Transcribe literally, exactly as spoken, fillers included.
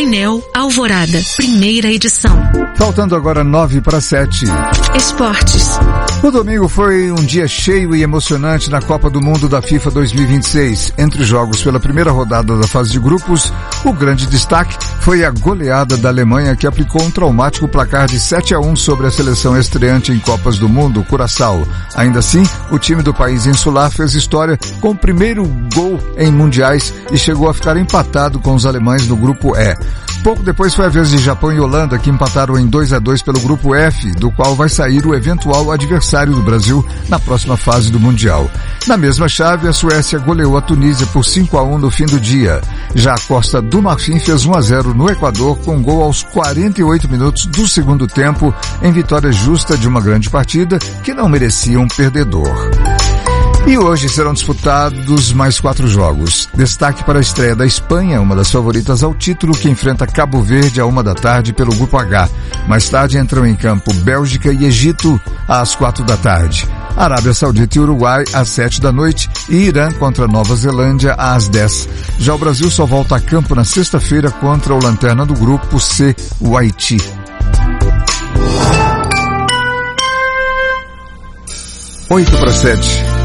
Painel Alvorada, primeira edição. Faltando agora nove para sete. Esportes. O domingo foi um dia cheio e emocionante na Copa do Mundo da FIFA dois mil e vinte e seis. Entre os jogos pela primeira rodada da fase de grupos, o grande destaque foi a goleada da Alemanha, que aplicou um traumático placar de sete a um sobre a seleção estreante em Copas do Mundo, Curaçao. Ainda assim, o time do país insular fez história com o primeiro gol em mundiais e chegou a ficar empatado com os alemães no grupo E. Pouco depois foi a vez de Japão e Holanda, que empataram em dois a dois pelo grupo F, do qual vai sair o eventual adversário do Brasil na próxima fase do Mundial. Na mesma chave, a Suécia goleou a Tunísia por cinco a um no fim do dia. Já a Costa do Marfim fez um a zero no Equador, com gol aos quarenta e oito minutos do segundo tempo, em vitória justa de uma grande partida que não merecia um perdedor. E hoje serão disputados mais quatro jogos. Destaque para a estreia da Espanha, uma das favoritas ao título, que enfrenta Cabo Verde à uma da tarde pelo Grupo H. Mais tarde entram em campo Bélgica e Egito às quatro da tarde. Arábia Saudita e Uruguai às sete da noite e Irã contra Nova Zelândia às dez. Já o Brasil só volta a campo na sexta-feira contra o lanterna do Grupo C, o Haiti. oito para sete.